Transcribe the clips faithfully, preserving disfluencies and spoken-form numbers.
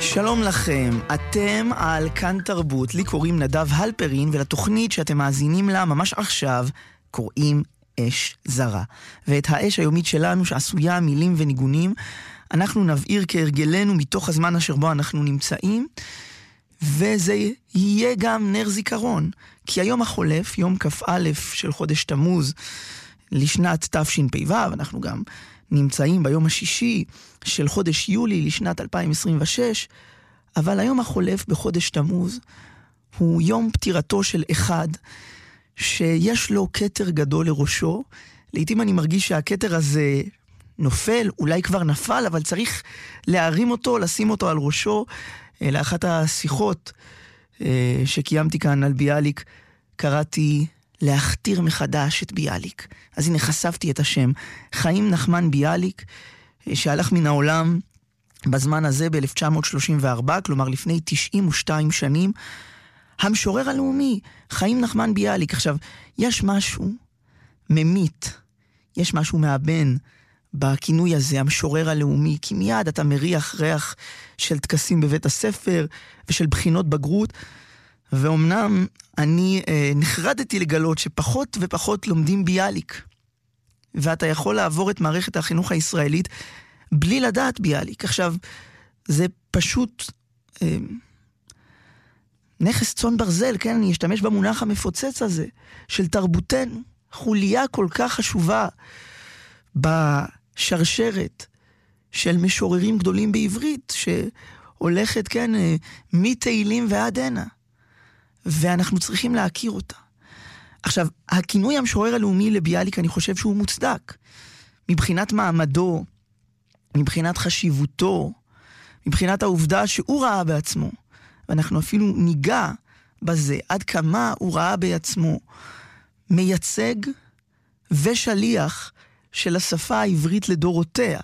שלום לכם, אתם על כאן תרבות, לי קוראים נדב הלפרין, ולתוכנית שאתם מאזינים לה ממש עכשיו קוראים אש זרה. ואת האש היומית שלנו שעשויה מילים וניגונים, אנחנו נבעיר כהרגלנו מתוך הזמן אשר בו אנחנו נמצאים, וזה יהיה גם נר זיכרון, כי היום החולף, יום כ"א של חודש תמוז לשנת תשפ"ו, אנחנו גם נמצאים ביום השישי של חודש יולי לשנת אלפיים עשרים ושש, אבל היום החולף בחודש תמוז הוא יום פטירתו של אחד שיש לו כתר גדול לראשו. לעתים אני מרגיש שהכתר הזה נופל, אולי כבר נפל, אבל צריך להרים אותו, לשים אותו על ראשו. לאחת השיחות שקיימתי כאן על ביאליק, קראתי להכתיר מחדש את ביאליק. אז הנה חשפתי את השם, חיים נחמן ביאליק, שהלך מן העולם בזמן הזה ב-אלף תשע מאות שלושים וארבע, כלומר לפני תשעים ושתיים שנים, המשורר הלאומי, חיים נחמן ביאליק. עכשיו, יש משהו ממית, יש משהו מאבן בכינוי הזה, המשורר הלאומי, כי מיד אתה מריח ריח של טקסים בבית הספר ושל בחינות בגרות, ואומנם אני אה, נחרדתי לגלות שפחות ופחות לומדים ביאליק, ואתה יכול לעבור את מערכת החינוך הישראלית בלי לדעת ביאליק. עכשיו, זה פשוט אה, נכס צאן ברזל, כן? אני אשתמש במונח המפוצץ הזה, של תרבותנו, חוליה כל כך חשובה בשרשרת של משוררים גדולים בעברית, שהולכת, כן, אה, מתהילים ועד הנה. ואנחנו צריכים להכיר אותה. עכשיו, הכינוי המשורר הלאומי לביאליק, אני חושב שהוא מוצדק. מבחינת מעמדו, מבחינת חשיבותו, מבחינת העובדה שהוא ראה בעצמו, ואנחנו אפילו ניגע בזה, עד כמה הוא ראה בעצמו מייצג ושליח של השפה העברית לדורותיה.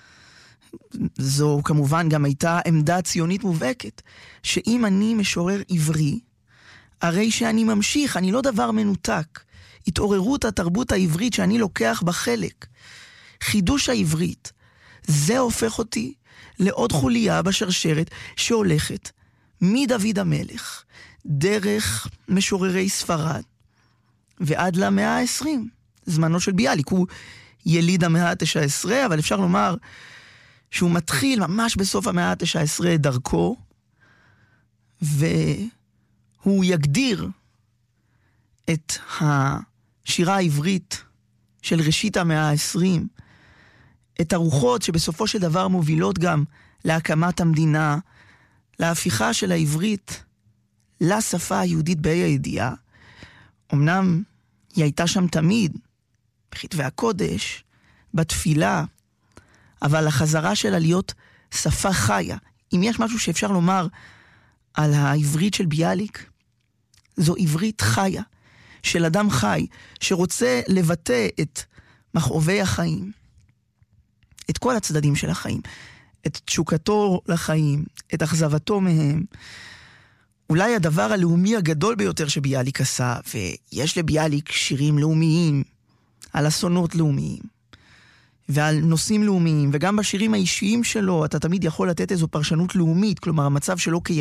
זו כמובן גם הייתה עמדה ציונית מובהקת, שאם אני משורר עברי, הרי שאני ממשיך, אני לא דבר מנותק. התעוררות התרבות העברית שאני לוקח בחלק. חידוש העברית, זה הופך אותי לעוד חוליה בשרשרת שהולכת מדוד המלך, דרך משוררי ספרד, ועד למאה העשרים, זמנו של ביאליק. הוא יליד המאה התשע עשרה, אבל אפשר לומר שהוא מתחיל ממש בסוף המאה התשע עשרה דרכו, ו... הוא יגדיר את השירה העברית של ראשית המאה העשרים, את הרוחות שבסופו של דבר מובילות גם להקמת המדינה, להפיכה של העברית לשפה היהודית בה"א הידיעה. אמנם היא הייתה שם תמיד, בכתבי הקודש, בתפילה, אבל החזרה שלה להיות שפה חיה. אם יש משהו שאפשר לומר על העברית של ביאליק, זו עברית חיה, של אדם חי, שרוצה לבטא את מכאובי החיים, את כל הצדדים של החיים, את תשוקתו לחיים, את אכזבתו מהם. אולי הדבר הלאומי הגדול ביותר שביאליק עשה, ויש לביאליק שירים לאומיים, על אסונות לאומיים, ועל נושאים לאומיים, וגם בשירים האישיים שלו, אתה תמיד יכול לתת איזו פרשנות לאומית, כלומר המצב שלו כ...